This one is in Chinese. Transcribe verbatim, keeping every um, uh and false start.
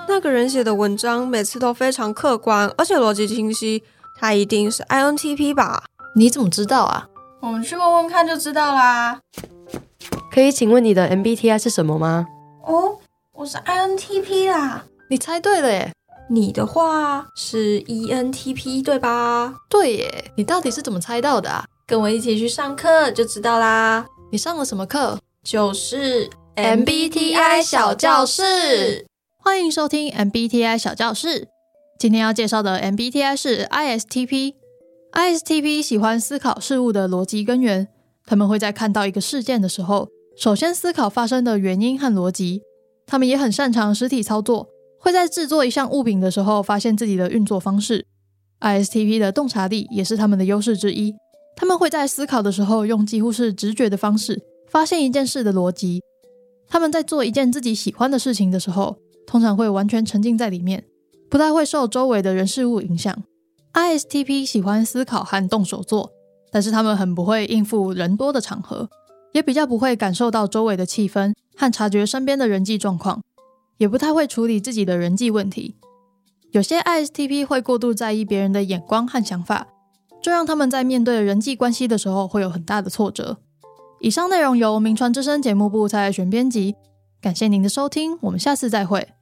那个人写的文章每次都非常客观，而且逻辑清晰，他一定是 I N T P 吧？ 你怎么知道啊？ 我们去问问看就知道啦。 可以请问你的 M B T I 是什么吗？ 哦，我是 I N T P 啦。 你猜对了耶。 你的话是 E N T P 对吧？ 对耶，你到底是怎么猜到的啊？ 跟我一起去上课就知道啦。 你上了什么课？ 就是 M B T I 小教室。欢迎收听 M B T I 小教室。今天要介绍的 M B T I 是 I S T P。I S T P 喜欢思考事物的逻辑根源，他们会在看到一个事件的时候，首先思考发生的原因和逻辑。他们也很擅长实体操作，会在制作一项物品的时候发现自己的运作方式。I S T P 的洞察力也是他们的优势之一，他们会在思考的时候用几乎是直觉的方式发现一件事的逻辑。他们在做一件自己喜欢的事情的时候，通常会完全沉浸在里面，不太会受周围的人事物影响。I S T P 喜欢思考和动手做，但是他们很不会应付人多的场合，也比较不会感受到周围的气氛和察觉身边的人际状况，也不太会处理自己的人际问题。有些 I S T P 会过度在意别人的眼光和想法，这让他们在面对人际关系的时候会有很大的挫折。以上内容由名传之声节目部蔡爱璇编辑，感谢您的收听，我们下次再会。